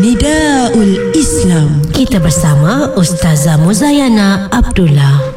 Nidaul Islam. Kita bersama Ustazah Muzayana Abdullah.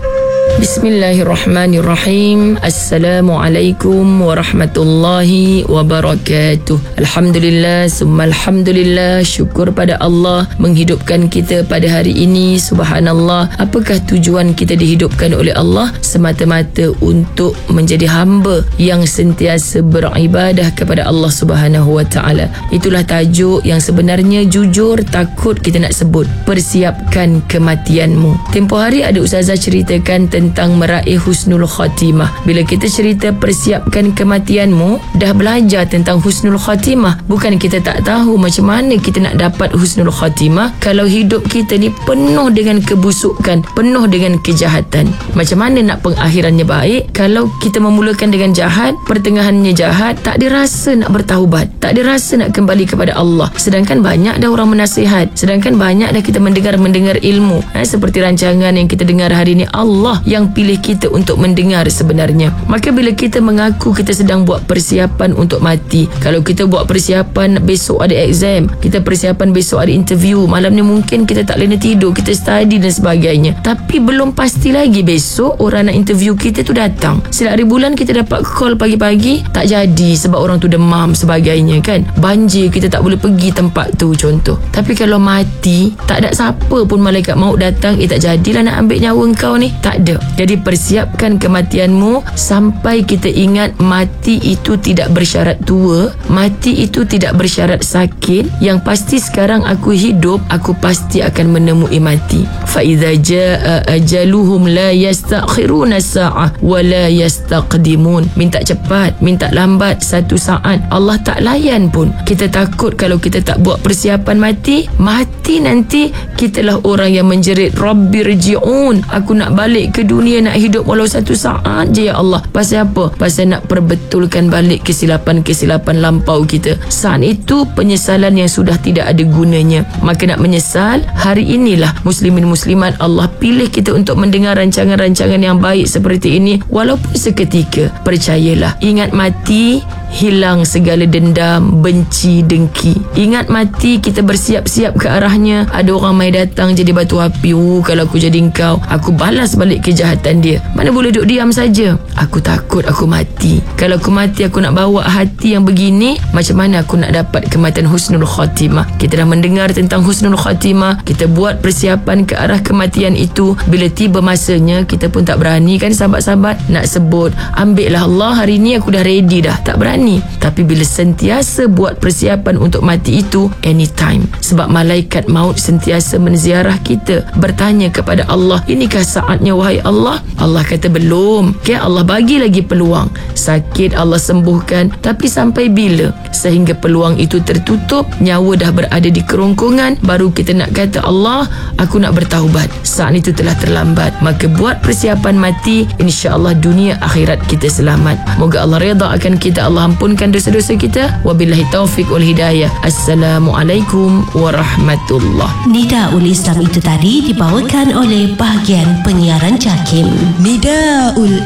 Bismillahirrahmanirrahim. Assalamualaikum warahmatullahi wabarakatuh. Alhamdulillah, summa alhamdulillah. Syukur pada Allah menghidupkan kita pada hari ini. Subhanallah. Apakah tujuan kita dihidupkan oleh Allah? Semata-mata untuk menjadi hamba yang sentiasa beribadah kepada Allah Subhanahu wa ta'ala. Itulah tajuk yang sebenarnya jujur takut kita nak sebut. Persiapkan kematianmu. Tempoh hari ada ustazah ceritakan tentang meraih husnul khatimah. Bila kita cerita persiapkan kematianmu, dah belajar tentang husnul khatimah. Bukan kita tak tahu macam mana kita nak dapat husnul khatimah kalau hidup kita ni penuh dengan kebusukan, penuh dengan kejahatan. Macam mana nak pengakhirannya baik kalau kita memulakan dengan jahat, pertengahannya jahat, tak ada rasa nak bertaubat, tak ada rasa nak kembali kepada Allah. Sedangkan banyak dah orang menasihat, sedangkan banyak dah kita mendengar ilmu. Seperti rancangan yang kita dengar hari ini, Allah yang pilih kita untuk mendengar sebenarnya. Maka bila kita mengaku kita sedang buat persiapan untuk mati, kalau kita buat persiapan besok ada exam, kita persiapan besok ada interview, malam ni mungkin kita tak lena tidur, kita study dan sebagainya, tapi belum pasti lagi besok orang nak interview kita tu datang. Setiap hari bulan kita dapat call pagi-pagi, tak jadi sebab orang tu demam sebagainya kan, banjir kita tak boleh pergi tempat tu contoh. Tapi kalau mati, tak ada siapa pun malaikat maut datang, tak jadilah nak ambil nyawa kau ni, tak ada. Jadi persiapkan kematianmu sampai kita ingat mati itu tidak bersyarat tua, mati itu tidak bersyarat sakit. Yang pasti sekarang aku hidup, aku pasti akan menemui mati. Fa idza jaa ajaluhum la yastakhiruna sa'ah wa la yastaqdimun. Minta cepat, minta lambat satu saat Allah tak layan pun. Kita takut kalau kita tak buat persiapan mati nanti kitalah orang yang menjerit, Rabbirji'un, aku nak balik ke dunia, nak hidup walau satu saat je ya Allah. Pasal apa? Pasal nak perbetulkan balik kesilapan-kesilapan lampau kita. Saat itu penyesalan yang sudah tidak ada gunanya. Maka nak menyesal, hari inilah muslimin muslimat Allah pilih kita untuk mendengar rancangan-rancangan yang baik seperti ini. Walaupun seketika, percayalah, ingat mati, hilang segala dendam, benci, dengki. Ingat mati, kita bersiap-siap ke arahnya. Ada orang mai datang jadi batu api, kalau aku jadi engkau, aku balas balik kejahatan dia. Mana boleh duduk diam saja. Aku takut aku mati. Kalau aku mati, aku nak bawa hati yang begini, macam mana aku nak dapat kematian husnul khatimah? Kita dah mendengar tentang husnul khatimah, kita buat persiapan ke arah kematian itu. Bila tiba masanya, kita pun tak berani kan sahabat-sahabat nak sebut, ambillah Allah, hari ni aku dah ready dah. Tak berani. Tapi bila sentiasa buat persiapan untuk mati itu, anytime. Sebab malaikat maut sentiasa menziarah kita, bertanya kepada Allah, inikah saatnya wahai Allah? Allah kata belum. Allah bagi lagi peluang. Sakit Allah sembuhkan, tapi sampai bila? Sehingga peluang itu tertutup, nyawa dah berada di kerongkongan, baru kita nak kata, Allah, aku nak bertaubat. Saat itu telah terlambat. Maka buat persiapan mati, insya-Allah dunia akhirat kita selamat. Moga Allah redha akan kita, Allah ampunkan dosa-dosa kita. Wabillahi taufiq wal hidayah. Assalamualaikum warahmatullahi. Nidaul Islam itu tadi dibawakan oleh bahagian penyiaran JAKIM. Nidaul